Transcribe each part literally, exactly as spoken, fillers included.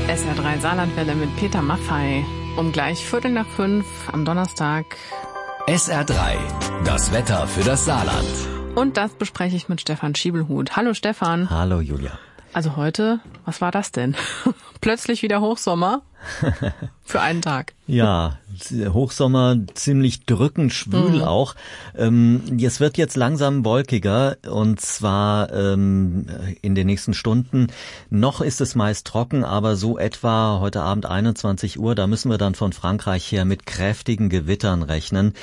S R drei Saarlandwelle mit Peter Maffay. Um gleich Viertel nach fünf am Donnerstag. S R drei, das Wetter für das Saarland. Und das bespreche ich mit Stefan Schiebelhut. Hallo Stefan. Hallo Julia. Also heute, was war das denn? Plötzlich wieder Hochsommer für einen Tag. Ja, Hochsommer, ziemlich drückend schwül mhm. auch. Ähm, es wird jetzt langsam wolkiger und zwar ähm, in den nächsten Stunden. Noch ist es meist trocken, aber so etwa heute Abend einundzwanzig Uhr, da müssen wir dann von Frankreich her mit kräftigen Gewittern rechnen.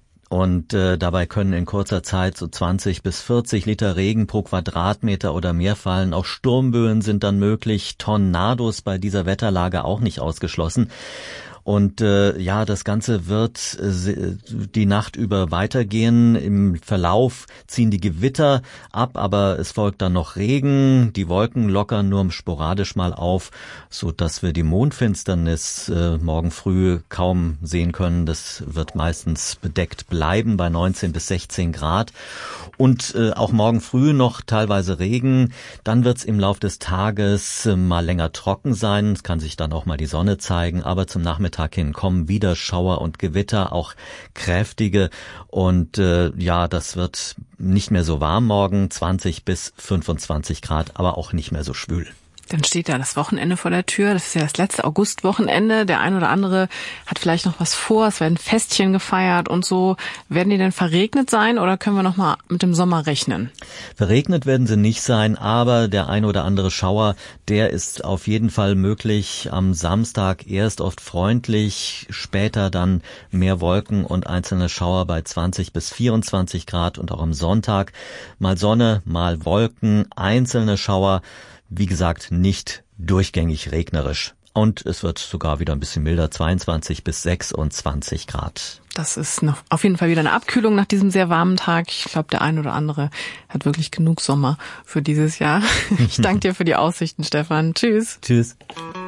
Und äh, dabei können in kurzer Zeit so zwanzig bis vierzig Liter Regen pro Quadratmeter oder mehr fallen. Auch Sturmböen sind dann möglich, Tornados bei dieser Wetterlage auch nicht ausgeschlossen. Und äh, ja, das Ganze wird äh, die Nacht über weitergehen. Im Verlauf ziehen die Gewitter ab, aber es folgt dann noch Regen. Die Wolken lockern nur sporadisch mal auf, so dass wir die Mondfinsternis äh, morgen früh kaum sehen können. Das wird meistens bedeckt bleiben bei neunzehn bis sechzehn Grad. Und äh, auch morgen früh noch teilweise Regen. Dann wird's im Lauf des Tages äh, mal länger trocken sein. Es kann sich dann auch mal die Sonne zeigen, aber zum Nachmittag hin kommen wieder Schauer und Gewitter, auch kräftige. Und äh, ja, das wird nicht mehr so warm morgen, zwanzig bis fünfundzwanzig Grad, aber auch nicht mehr so schwül. Dann steht da das Wochenende vor der Tür. Das ist ja das letzte Augustwochenende. Der ein oder andere hat vielleicht noch was vor. Es werden Festchen gefeiert und so. Werden die denn verregnet sein oder können wir noch mal mit dem Sommer rechnen? Verregnet werden sie nicht sein, aber der ein oder andere Schauer, der ist auf jeden Fall möglich. Am Samstag erst oft freundlich, später dann mehr Wolken und einzelne Schauer bei zwanzig bis vierundzwanzig Grad und auch am Sonntag mal Sonne, mal Wolken, einzelne Schauer. Wie gesagt, nicht durchgängig regnerisch. Und es wird sogar wieder ein bisschen milder, zweiundzwanzig bis sechsundzwanzig Grad. Das ist noch auf jeden Fall wieder eine Abkühlung nach diesem sehr warmen Tag. Ich glaube, der ein oder andere hat wirklich genug Sommer für dieses Jahr. Ich danke dir für die Aussichten, Stefan. Tschüss. Tschüss.